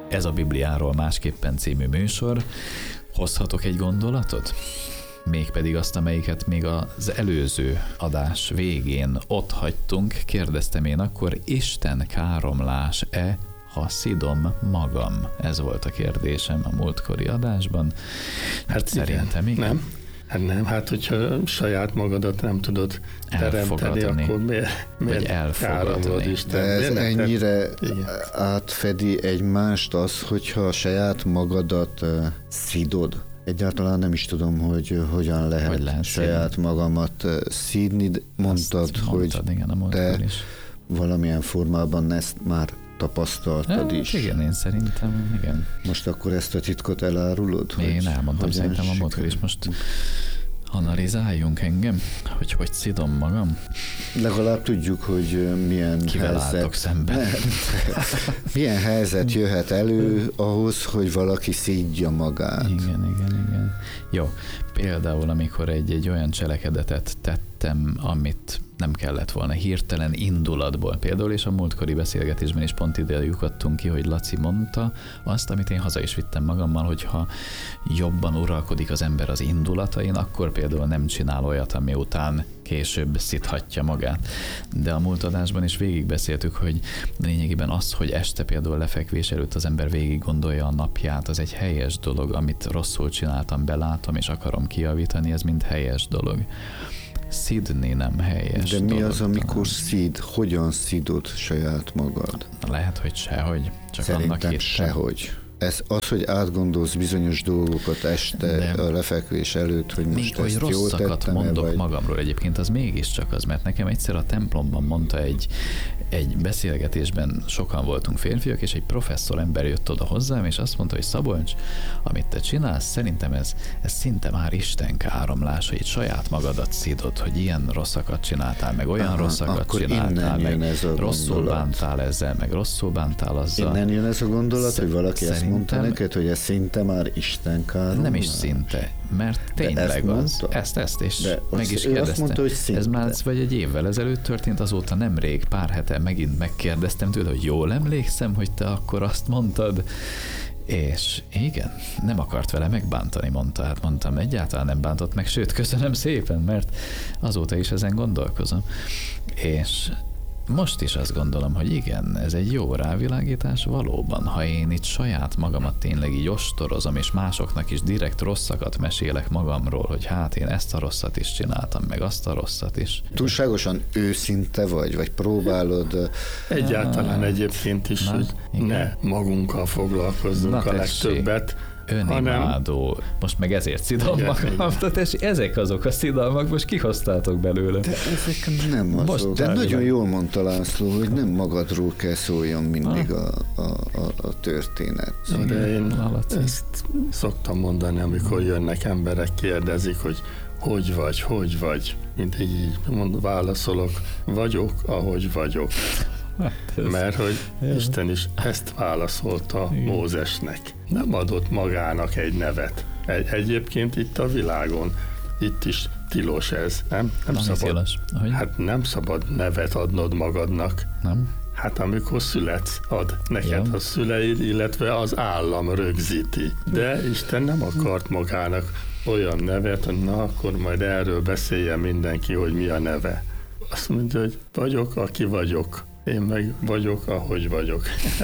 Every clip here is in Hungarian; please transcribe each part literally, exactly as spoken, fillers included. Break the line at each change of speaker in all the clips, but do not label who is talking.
Ez a Bibliáról másképpen című műsor. Hozhatok egy gondolatot? Mégpedig azt, amelyiket még az előző adás végén ott hagytunk, kérdeztem én akkor, Isten káromlás-e, ha szidom magam? Ez volt a kérdésem a múltkori adásban. Hát szerintem igen.
Nem? Hát nem, hát hogyha saját magadat nem tudod teremteni, akkor miért, miért káromlod Isten?
De ez miért ennyire igen. átfedi egymást az, hogyha saját magadat uh, szidod. Egyáltalán nem is tudom, hogy hogyan lehet, hogy lehet saját szídni. magamat uh, szídni. Mondtad, azt hogy mondtad, igen, te is. valamilyen formában ezt már tapasztaltad
ja,
is.
Igen, én szerintem, igen.
Most akkor ezt a titkot elárulod?
Én elmondtam, szerintem a múltkor is. Most analizáljunk engem, hogy hogy szidom magam.
Legalább tudjuk, hogy milyen
Kivel
helyzet...
álltok szemben.
milyen helyzet jöhet elő ahhoz, hogy valaki szídja magát.
Igen, igen, igen. Jó, például amikor egy, egy olyan cselekedetet tettem, amit nem kellett volna hirtelen indulatból például, és a múltkori beszélgetésben is pont ide lyukadtunk ki, hogy Laci mondta azt, amit én haza is vittem magammal, hogyha jobban uralkodik az ember az indulatain, akkor például nem csinál olyat, ami után később szidhatja magát. De a múlt adásban is végigbeszéltük, hogy lényegében az, hogy este például lefekvés előtt az ember végig gondolja a napját, az egy helyes dolog, amit rosszul csináltam, belátom és akarom kijavítani, ez mind helyes dolog. Szidni nem helyes.
De mi
dolog,
az, amikor
talán.
szid? Hogyan szidod saját magad?
Lehet, hogy sehogy. Csak
Szerintem
annak hittem.
sehogy. Ez az, hogy átgondolsz bizonyos dolgokat este de a lefekvés előtt, hogy most
még
ezt
hogy
jól tettem
mondok
vagy...
magamról egyébként, az mégiscsak az, mert nekem egyszer a templomban mondta egy, egy beszélgetésben, sokan voltunk férfiak, és egy professzor ember jött oda hozzám, és azt mondta, hogy Szabolcs, amit te csinálsz, szerintem ez, ez szinte már Isten káromlás, hogy saját magadat szidod, hogy ilyen rosszakat csináltál, meg olyan Aha, rosszakat csináltál, meg rosszul bántál ezzel, meg rosszul bántál azzal.
Innen jön ez a gondolat, Sz- hogy valaki ezt mondta neked, hogy ez szinte már Isten káromlás?
Nem is szinte, mert tényleg az. Ezt, ezt, és
de
meg is
kérdeztem. Mondta, hogy szinte.
Ez már vagy egy évvel ezelőtt történt, azóta nemrég, pár hete megint megkérdeztem tőle, hogy jól emlékszem, hogy te akkor azt mondtad, és igen, nem akart vele megbántani, mondta. Hát mondtam, egyáltalán nem bántott meg, sőt, köszönöm szépen, mert azóta is ezen gondolkozom. És most is azt gondolom, hogy igen, ez egy jó rávilágítás valóban. Ha én itt saját magamat tényleg így ostorozom, és másoknak is direkt rosszakat mesélek magamról, hogy hát én ezt a rosszat is csináltam, meg azt a rosszat is.
Túlságosan őszinte vagy, vagy próbálod...
Egyáltalán egyébként is, Na, hogy igen. ne magunkkal foglalkozzunk Na, a legtöbbet,
önimádó. Hanem... Most meg ezért szidom magam. Tehát ezek azok a szidalmak, most kihoztátok belőle.
De ezek nem azok. Most de nagyon jól mondta László, hogy nem magadról kell szóljon mindig a, a, a, a történet.
Na, de én ezt szoktam mondani, amikor jönnek emberek, kérdezik, hogy hogy vagy, hogy vagy. Mint így mond, válaszolok, vagyok, ahogy vagyok. Hát Mert hogy ja. Isten is ezt válaszolta Igen. Mózesnek. Nem adott magának egy nevet. Egy, egyébként itt a világon, itt is tilos ez, nem? Nem
Na,
szabad. Hát nem szabad nevet adnod magadnak.
Nem?
Hát amikor születsz, ad neked ja. a szüleid, illetve az állam rögzíti. De Isten nem akart magának olyan nevet, hogy na, akkor majd erről beszéljen mindenki, hogy mi a neve. Azt mondja, hogy vagyok, aki vagyok. Én meg vagyok, ahogy vagyok.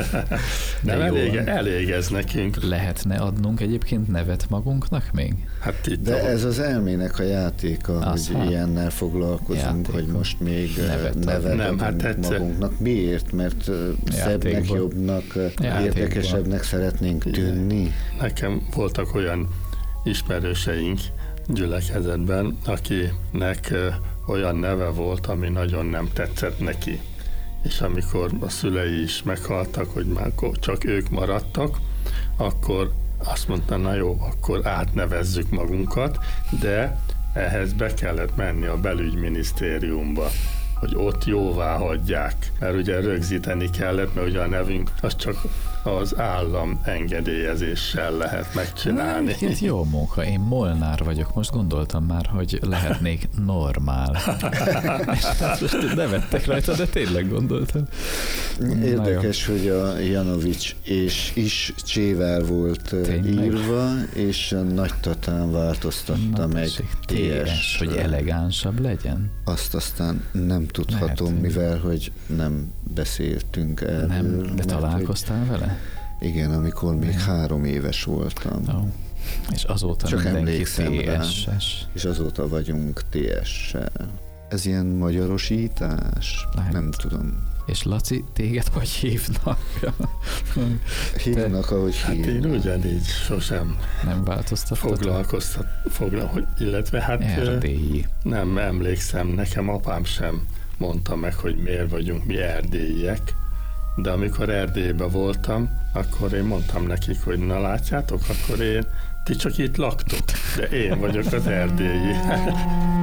Nem elég, elég ez nekünk.
Lehetne adnunk egyébként nevet magunknak még?
Hát itt
De
a...
ez az elmének a játéka, Azt hogy hát. ilyennel foglalkozunk, Játéka. hogy most még nevet, nevet nem, hát egyszer... magunknak. Miért? Mert Játékban. szebbnek, jobbnak, Játékban. érdekesebbnek szeretnénk tűnni?
Nekem voltak olyan ismerőseink gyülekezetben, akinek olyan neve volt, ami nagyon nem tetszett neki. És amikor a szülei is meghaltak, hogy már csak ők maradtak, akkor azt mondta, na jó, akkor átnevezzük magunkat, de ehhez be kellett menni a belügyminisztériumba, hogy ott jóvá hagyják, mert ugye rögzíteni kellett, mert ugye a nevünk az csak az állam engedélyezéssvel lehet megcsinálni.
Ez jó munka. Én Molnár vagyok. Most gondoltam már, hogy lehetnék normál. Nevettek rajta, de tényleg gondoltam.
Érdekes, hogy a Janovics és is csével volt tényleg? Írva, és a Nagy Tatán változtatta meg té es,
hogy elegánsabb legyen.
Azt aztán nem tudhatom, lehet, mivel hogy nem beszéltünk erről.
Nem, de találkoztál hogy... vele?
Igen, amikor még nem. három éves voltam.
Oh. És azóta
csak
mindenki
emlékszem
té es-es.
És azóta vagyunk té es-sel. Ez ilyen magyarosítás? Lehet. Nem tudom.
És Laci, téged hogy hívnak?
Hívnak, ahogy hívnak.
Hát én ugyanígy sosem
nem változtattad?
Foglalkoztat, foglal, hogy, illetve hát
erdélyi.
Nem emlékszem, nekem apám sem mondta meg, hogy miért vagyunk mi erdélyiek, de amikor Erdélyben voltam, akkor én mondtam nekik, hogy na látjátok, akkor én, ti csak itt laktok, de én vagyok az erdélyi.